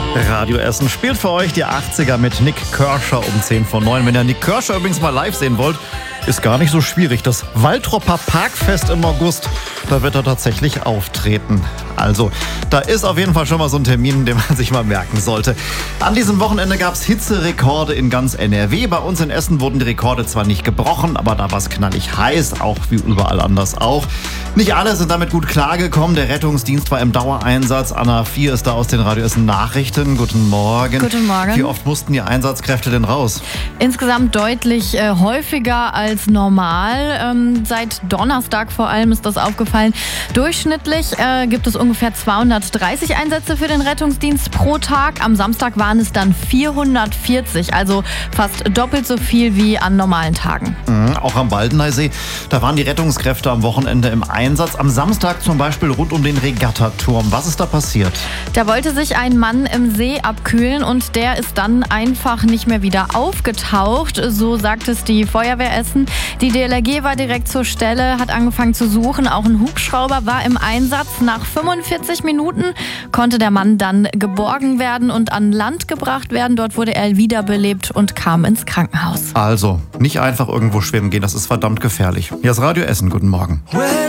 Radio Essen spielt für euch die 80er mit Nik Kershaw um 10 vor 9. Wenn ihr Nik Kershaw übrigens mal live sehen wollt, ist gar nicht so schwierig. Das Waltropper Parkfest im August, da wird er tatsächlich auftreten. Also, da ist auf jeden Fall schon mal so ein Termin, den man sich mal merken sollte. An diesem Wochenende gab es Hitzerekorde in ganz NRW. Bei uns in Essen wurden die Rekorde zwar nicht gebrochen, aber da war es knallig heiß, auch wie überall anders auch. Nicht alle sind damit gut klargekommen. Der Rettungsdienst war im Dauereinsatz. Anna 4 ist da aus den Radio Essen Nachrichten. Guten Morgen. Guten Morgen. Wie oft mussten die Einsatzkräfte denn raus? Insgesamt deutlich häufiger als normal. Seit Donnerstag vor allem ist das aufgefallen. Durchschnittlich gibt es ungefähr 230 Einsätze für den Rettungsdienst pro Tag. Am Samstag waren es dann 440, also fast doppelt so viel wie an normalen Tagen. Auch am Baldeneysee, da waren die Rettungskräfte am Wochenende im Einsatz. Am Samstag zum Beispiel rund um den Regattaturm. Was ist da passiert? Da wollte sich ein Mann im See abkühlen und der ist dann einfach nicht mehr wieder aufgetaucht. So sagt es die Feuerwehr Essen. Die DLRG war direkt zur Stelle, hat angefangen zu suchen. Auch ein Hubschrauber war im Einsatz. Nach 45 Minuten konnte der Mann dann geborgen werden und an Land gebracht werden. Dort wurde er wiederbelebt und kam ins Krankenhaus. Also, nicht einfach irgendwo schwimmen gehen, das ist verdammt gefährlich. Hier ist Radio Essen, guten Morgen.